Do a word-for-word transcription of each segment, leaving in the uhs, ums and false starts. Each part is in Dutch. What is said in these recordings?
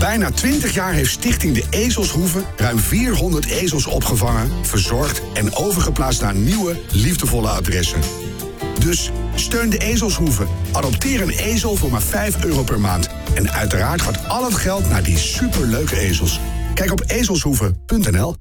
bijna twintig jaar heeft Stichting De Ezelshoeve ruim vierhonderd ezels opgevangen, verzorgd en overgeplaatst naar nieuwe, liefdevolle adressen. Dus steun De Ezelshoeve. Adopteer een ezel voor maar vijf euro per maand. En uiteraard gaat al het geld naar die superleuke ezels. Kijk op ezelshoeve punt n l.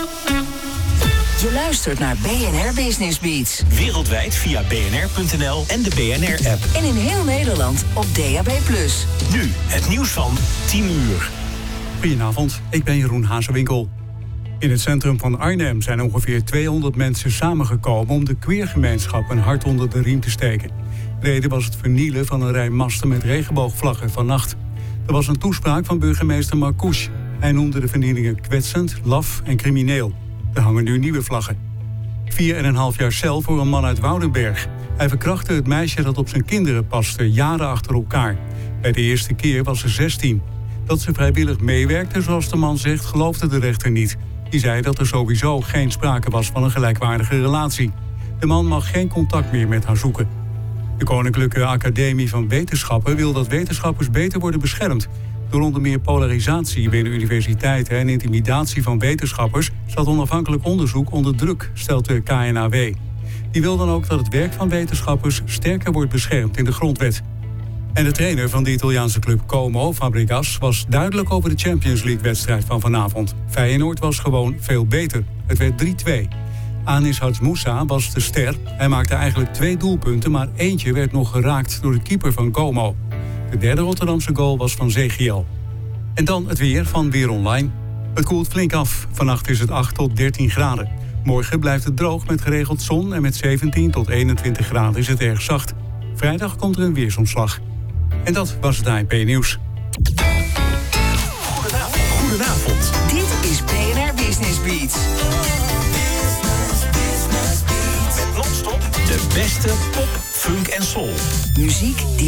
Je luistert naar B N R Business Beats. Wereldwijd via b n r punt n l en de B N R-app. En in heel Nederland op D A B plus. Nu het nieuws van tien uur. Goedenavond, ik ben Jeroen Hazewinkel. In het centrum van Arnhem zijn ongeveer tweehonderd mensen samengekomen om de queergemeenschap een hart onder de riem te steken. Reden was het vernielen van een rij masten met regenboogvlaggen vannacht. Er was een toespraak van burgemeester Marcouch. Hij noemde de vernielingen kwetsend, laf en crimineel. Er hangen nu nieuwe vlaggen. Vier en een half jaar cel voor een man uit Woudenberg. Hij verkrachtte het meisje dat op zijn kinderen paste, jaren achter elkaar. Bij de eerste keer was ze zestien. Dat ze vrijwillig meewerkte, zoals de man zegt, geloofde de rechter niet. Die zei dat er sowieso geen sprake was van een gelijkwaardige relatie. De man mag geen contact meer met haar zoeken. De Koninklijke Academie van Wetenschappen wil dat wetenschappers beter worden beschermd. Door onder meer polarisatie binnen universiteiten en intimidatie van wetenschappers staat onafhankelijk onderzoek onder druk, stelt de K N A W. Die wil dan ook dat het werk van wetenschappers sterker wordt beschermd in de grondwet. En de trainer van de Italiaanse club Como, Fabregas, was duidelijk over de Champions League-wedstrijd van vanavond. Feyenoord was gewoon veel beter. Het werd drie twee. Anis Hadjmoussa was de ster. Hij maakte eigenlijk twee doelpunten, maar eentje werd nog geraakt door de keeper van Como. De derde Rotterdamse goal was van Zegiel. En dan het weer van Weer Online. Het koelt flink af. Vannacht is het acht tot dertien graden. Morgen blijft het droog met geregeld zon en met zeventien tot eenentwintig graden is het erg zacht. Vrijdag komt er een weersomslag. En dat was het A N P-nieuws. Goedenavond. Goedenavond. Dit is B N R Business Beats. Met non-stop de beste pop, funk en soul. Muziek die